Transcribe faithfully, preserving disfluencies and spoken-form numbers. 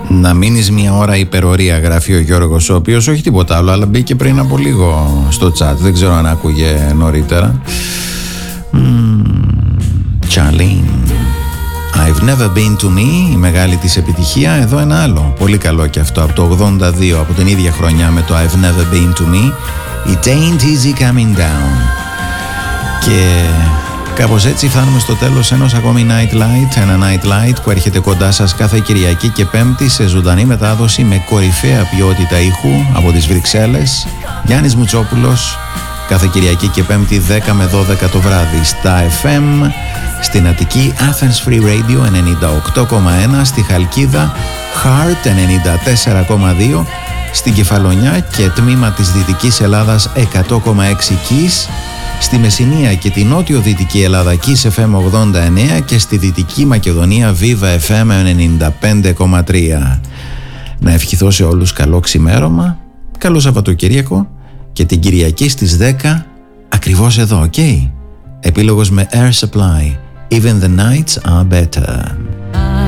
Να μείνεις μια ώρα υπερορία, γράφει ο Γιώργος, ο οποίος όχι τίποτα άλλο, αλλά μπήκε πριν από λίγο στο chat. Δεν ξέρω αν άκουγε νωρίτερα. Charlene, I've never been to me, η μεγάλη της επιτυχία. Εδώ ένα άλλο, πολύ καλό και αυτό, από το ογδόντα δύο, από την ίδια χρονιά, με το I've never been to me, It ain't easy coming down. Και κάπως έτσι φτάνουμε στο τέλος ενός ακόμη Night Light, ένα Night Light που έρχεται κοντά σας κάθε Κυριακή και Πέμπτη σε ζωντανή μετάδοση με κορυφαία ποιότητα ήχου από τις Βρυξέλλες. Γιάννης Μουτσόπουλος, κάθε Κυριακή και Πέμπτη δέκα με δώδεκα το βράδυ στα εφ εμ, στην Αττική Athens Free Radio ενενήντα οκτώ κόμμα ένα, στη Χαλκίδα Heart ενενήντα τέσσερα κόμμα δύο, στην Κεφαλονιά και τμήμα της Δυτικής Ελλάδας εκατό κόμμα έξι Kiss, στη Μεσσηνία και την νότιο-δυτική Ελλάδα Kiss εφ εμ ογδόντα εννέα και στη Δυτική Μακεδονία Viva εφ εμ ενενήντα πέντε κόμμα τρία. Να ευχηθώ σε όλους καλό ξημέρωμα, καλό Σαββατοκύριακο και την Κυριακή στις δέκα ακριβώς εδώ, ok? Επίλογος με Air Supply, Even the nights are better.